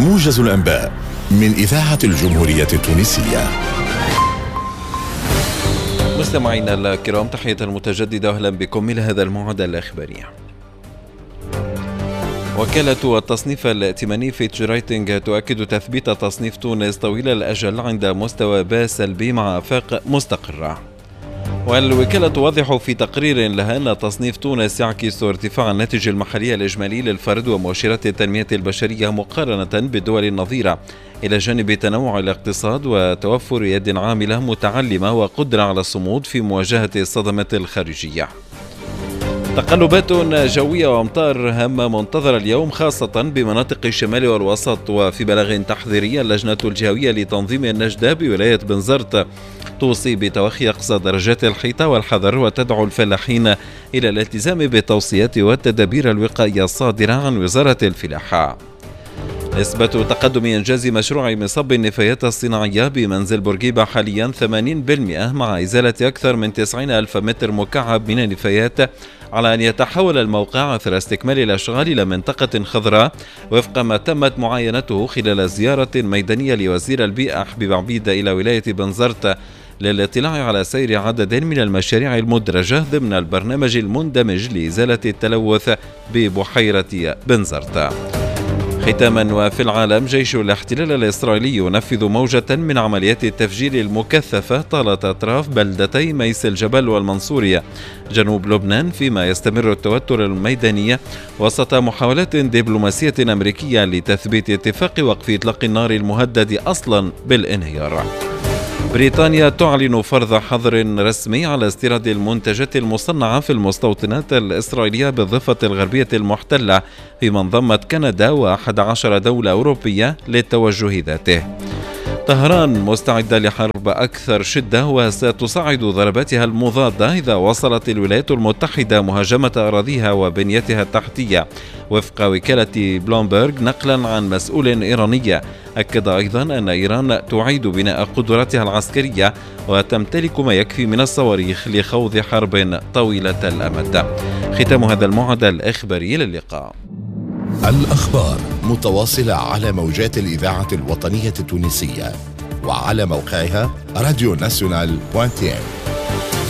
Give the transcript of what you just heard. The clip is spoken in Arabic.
موجز الأنباء من إذاعة الجمهورية التونسية. مستمعينا الكرام، تحية متجددة وأهلا بكم إلى هذا الموعد الإخباري. وكالة التصنيف الائتماني فيتش ريتنج تؤكد تثبيت تصنيف تونس طويل الأجل عند مستوى ب سلبي مع آفاق مستقرة. والوكالة توضح في تقرير لها أن تصنيف تونس يعكس ارتفاع الناتج المحلي الإجمالي للفرد ومؤشرات التنمية البشرية مقارنة بالدول النظيرة، إلى جانب تنوع الاقتصاد وتوفر يد عاملة متعلمة وقدرة على الصمود في مواجهة الصدمات الخارجية. تقلبات جوية وأمطار هامة منتظرة اليوم خاصة بمناطق الشمال والوسط. وفي بلاغ تحذيري اللجنة الجهوية لتنظيم النجدة بولاية بنزرت توصي بتوخي أقصى درجات الحيطة والحذر، وتدعو الفلاحين إلى الالتزام بالتوصيات والتدابير الوقائية الصادرة عن وزارة الفلاحة. نسبة تقدم إنجاز مشروع مصب النفايات الصناعية بمنزل بورقيبة حاليا 80%، مع إزالة أكثر من 90,000 متر مكعب من النفايات، على أن يتحول الموقع أثر استكمال الأشغال إلى منطقة خضراء وفق ما تمت معاينته خلال زيارة ميدانية لوزير البيئة حبيب عبيد إلى ولاية بنزرت للاطلاع على سير عدد من المشاريع المدرجة ضمن البرنامج المندمج لإزالة التلوث ببحيرة بنزرت. ختاما، وفي العالم، جيش الاحتلال الإسرائيلي ينفذ موجة من عمليات التفجير المكثفة طالة أطراف بلدتي ميس الجبل والمنصورية جنوب لبنان، فيما يستمر التوتر الميداني وسط محاولات دبلوماسية أمريكية لتثبيت اتفاق وقف إطلاق النار المهدد أصلا بالانهيار. بريطانيا تعلن فرض حظر رسمي على استيراد المنتجات المصنعة في المستوطنات الإسرائيلية بالضفة الغربية المحتلة، فيما انضمت كندا و11 دولة أوروبية للتوجه ذاته. طهران مستعدة لحرب أكثر شدة وستصعد ضرباتها المضادة إذا وصلت الولايات المتحدة مهاجمة أراضيها وبنيتها التحتية، وفق وكالة بلومبرغ نقلا عن مسؤول إيراني. أكد أيضا أن إيران تعيد بناء قدراتها العسكرية وتمتلك ما يكفي من الصواريخ لخوض حرب طويلة الأمد. ختام هذا الموعد الإخباري، للقاء. الأخبار متواصلة على موجات الإذاعة الوطنية التونسية وعلى موقعها radionational.tn.